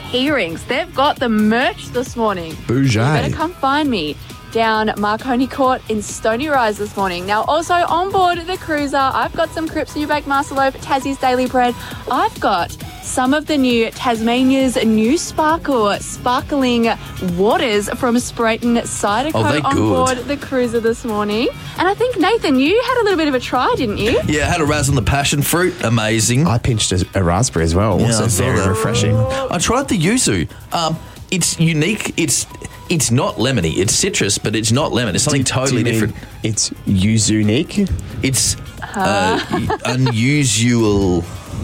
Hearings. They've got the merch this morning. Bougie. You better come find me down Marconi Court in Stony Rise this morning. Now, also on board the cruiser, I've got some Cripps Newbank Master Loaf, Tassie's Daily Bread. I've got some of the new Tasmania's new sparkling waters from Sprayton Cider Co. on board the cruiser this morning. And I think, Nathan, you had a little bit of a try, didn't you? Yeah, I had a raz on the passion fruit. Amazing. I pinched a raspberry as well. Yeah, Also very refreshing. I tried the yuzu. It's unique. It's not lemony. It's citrus, but it's not lemon. It's something totally different. It's yuzu-unique? It's unusual.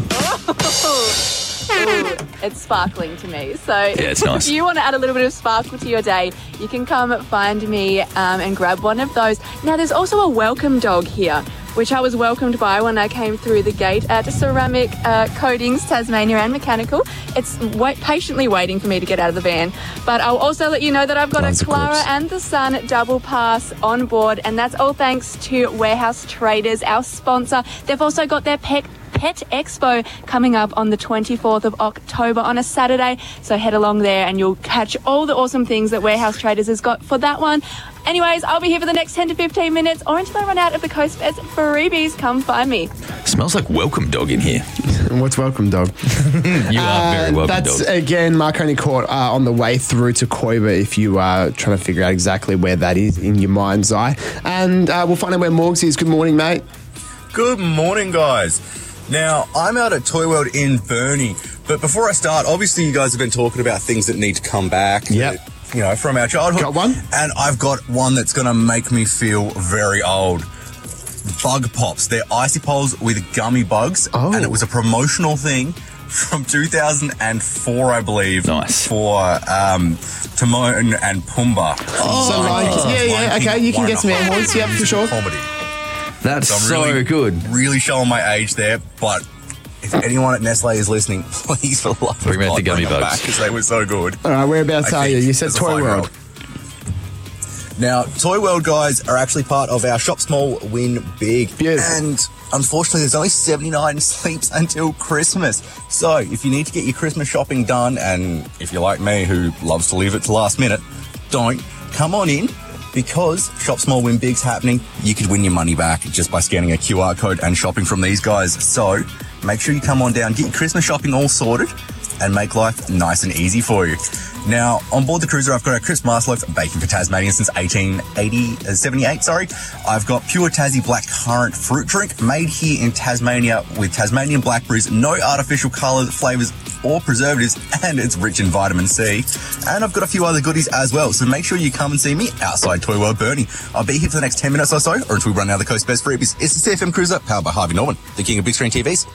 Ooh, it's sparkling to me. So it's nice. If you want to add a little bit of sparkle to your day, you can come find me and grab one of those. Now, there's also a welcome dog here, which I was welcomed by when I came through the gate at Ceramic Coatings, Tasmania and Mechanical. It's patiently waiting for me to get out of the van. But I'll also let you know that I've got a Clara and the Sun double pass on board, and that's all thanks to Warehouse Traders, our sponsor. They've also got their Pet Expo coming up on the 24th of October on a Saturday. So head along there and you'll catch all the awesome things that Warehouse Traders has got for that one. Anyways, I'll be here for the next 10 to 15 minutes or until I run out of the Coast Fest freebies. Come find me. Smells like welcome dog in here. What's welcome dog? You are very welcome that's, dog. Again, Marconi Court on the way through to Koiba if you are trying to figure out exactly where that is in your mind's eye. And we'll find out where Morgs is. Good morning, mate. Good morning, guys. Now, I'm out at Toy World in Burnie, but before I start, obviously you guys have been talking about things that need to come back, from our childhood. Got one? And I've got one that's going to make me feel very old. Bug Pops. They're icy poles with gummy bugs, and it was a promotional thing from 2004, I believe. Nice. For Timon and Pumbaa. Okay, you can get some air horns, yeah, for sure. Comedy. That's so really, good. Really showing my age there, but if anyone at Nestle is listening, please, for the love of God, bring back the gummy bugs because they were so good. All right, whereabouts are you? You said Toy World. Now, Toy World guys are actually part of our Shop Small, Win Big. Beautiful. And unfortunately, there's only 79 sleeps until Christmas. So if you need to get your Christmas shopping done, and if you're like me who loves to leave it to last minute, don't. Come on in. Because Shop Small Win Big's happening, you could win your money back just by scanning a QR code and shopping from these guys. So make sure you come on down, get your Christmas shopping all sorted, and make life nice and easy for you. Now, on board the cruiser, I've got a Cripps Master Loaf, baking for Tasmania since 78. I've got pure Tassie black currant fruit drink made here in Tasmania with Tasmanian blackberries, no artificial colours, flavours or preservatives, and it's rich in vitamin C. And I've got a few other goodies as well, so make sure you come and see me outside Toy World Burnie. I'll be here for the next 10 minutes or so, or until we run out of the Coast Best freebies. It's the CFM Cruiser, powered by Harvey Norman, the king of big screen TVs.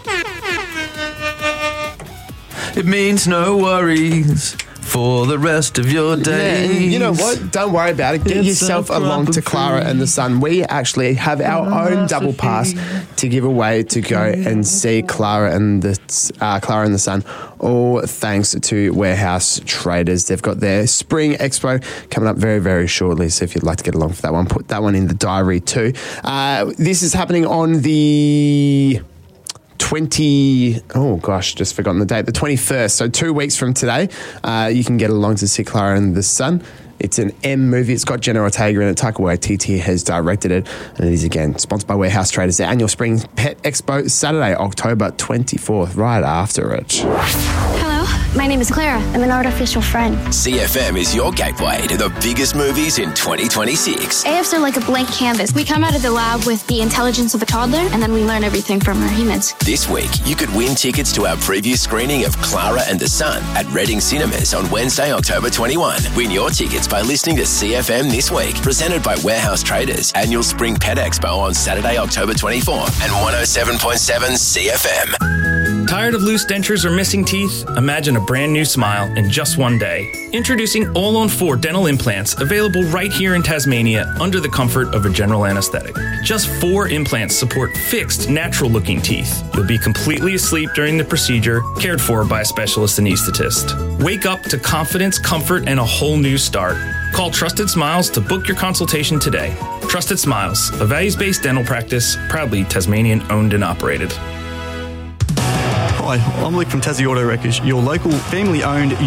It means no worries for the rest of your day. Yeah, you know what? Don't worry about it. Get yourself along to Clara and the Sun. We actually have our own double pass to give away to go and see Clara and the Sun. All thanks to Warehouse Traders. They've got their Spring Expo coming up very, very shortly. So if you'd like to get along for that one, put that one in the diary too. This is happening on the 21st, so 2 weeks from today. You can get along to see Clara and the Sun. It's an M movie. It's got Jenna Ortega in it. Taika Waititi has directed it, and it is again sponsored by Warehouse Traders. Their annual Spring Pet Expo, Saturday, October 24th, right after it. My name is Clara. I'm an artificial friend. CFM is your gateway to the biggest movies in 2026. AFs are like a blank canvas. We come out of the lab with the intelligence of a toddler, and then we learn everything from our humans. This week, you could win tickets to our preview screening of Clara and the Sun at Reading Cinemas on Wednesday, October 21. Win your tickets by listening to CFM This Week, presented by Warehouse Traders. Annual Spring Pet Expo on Saturday, October 24, and 107.7 CFM. Tired of loose dentures or missing teeth? Imagine a brand new smile in just one day. Introducing All-on-4 dental implants, available right here in Tasmania under the comfort of a general anesthetic. Just 4 implants support fixed, natural-looking teeth. You'll be completely asleep during the procedure, cared for by a specialist anaesthetist. Wake up to confidence, comfort, and a whole new start. Call Trusted Smiles to book your consultation today. Trusted Smiles, a values-based dental practice, proudly Tasmanian owned and operated. Hi, I'm Luke from Tassie Auto Wreckers, your local family-owned